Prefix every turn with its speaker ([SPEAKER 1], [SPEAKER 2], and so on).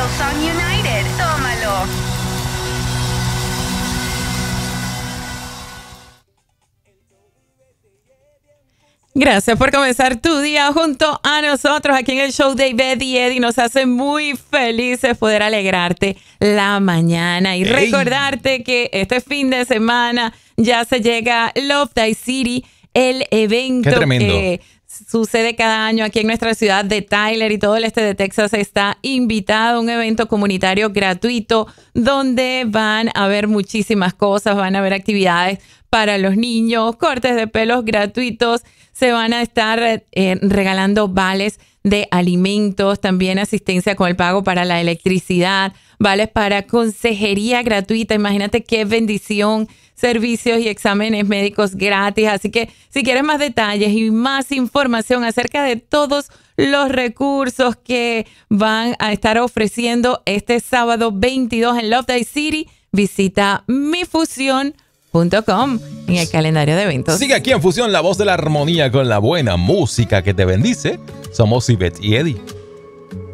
[SPEAKER 1] Hillsong United. Tómalo.
[SPEAKER 2] Gracias por comenzar tu día junto a nosotros aquí en el show de Beth y Eddie. Nos hace muy felices poder alegrarte la mañana y recordarte que este fin de semana ya se llega Love Thy City, el evento que sucede cada año aquí en nuestra ciudad de Tyler y todo el este de Texas está invitado a un evento comunitario gratuito donde van a haber muchísimas cosas, van a haber actividades para los niños, cortes de pelos gratuitos, se van a estar regalando vales de alimentos, también asistencia con el pago para la electricidad, vales para consejería gratuita. Imagínate qué bendición, servicios y exámenes médicos gratis. Así que si quieres más detalles y más información acerca de todos los recursos que van a estar ofreciendo este sábado 22 en Love Thy City, visita mifusión.com en el calendario de eventos.
[SPEAKER 3] Sigue aquí en Fusión, la voz de la armonía con la buena música que te bendice. Somos Ivette y Eddie.